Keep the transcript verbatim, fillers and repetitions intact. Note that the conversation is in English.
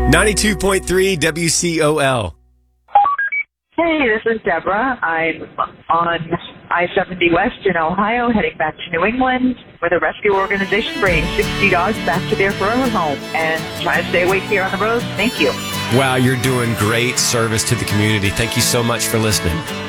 ninety-two point three W C O L. Hey, this is Deborah. I'm on I seventy West in Ohio, heading back to New England with a rescue organization bringing sixty dogs back to their forever home and trying to stay awake here on the road. Thank you. Wow, you're doing great service to the community. Thank you so much for listening.